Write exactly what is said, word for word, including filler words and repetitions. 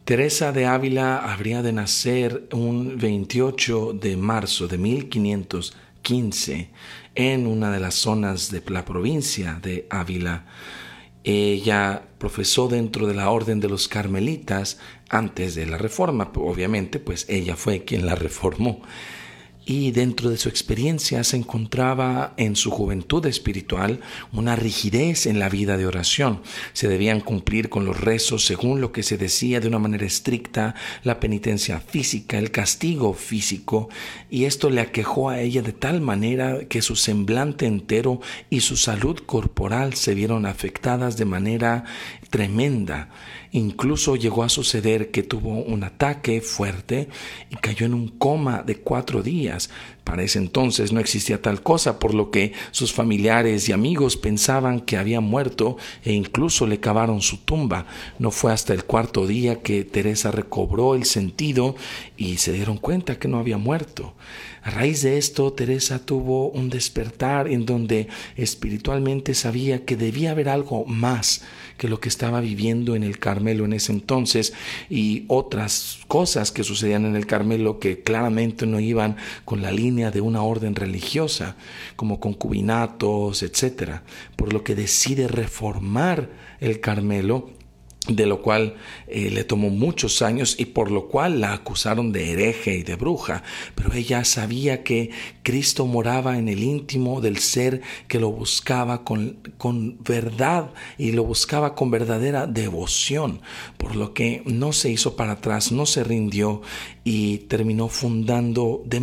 Teresa de Ávila habría de nacer un veintiocho de marzo de mil quinientos quince en una de las zonas de la provincia de Ávila. Ella profesó dentro de la orden de los carmelitas antes de la reforma, obviamente, pues ella fue quien la reformó. Y dentro de su experiencia se encontraba en su juventud espiritual una rigidez en la vida de oración. Se debían cumplir con los rezos según lo que se decía de una manera estricta, la penitencia física, el castigo físico, y esto le aquejó a ella de tal manera que su semblante entero y su salud corporal se vieron afectadas de manera tremenda. Incluso llegó a suceder que tuvo un ataque fuerte y cayó en un coma de cuatro días. Para ese entonces no existía tal cosa, por lo que sus familiares y amigos pensaban que había muerto e incluso le cavaron su tumba. No fue hasta el cuarto día que Teresa recobró el sentido y se dieron cuenta que no había muerto. A raíz de esto, Teresa tuvo un despertar en donde espiritualmente sabía que debía haber algo más que lo que estaba viviendo en el Carmelo en ese entonces y otras cosas que sucedían en el Carmelo que claramente no iban con la línea de una orden religiosa, como concubinatos, etcétera. Por lo que decide reformar el Carmelo, de lo cual eh, le tomó muchos años y por lo cual la acusaron de hereje y de bruja. Pero ella sabía que Cristo moraba en el íntimo del ser que lo buscaba con, con verdad y lo buscaba con verdadera devoción, por lo que no se hizo para atrás, no se rindió y terminó fundando de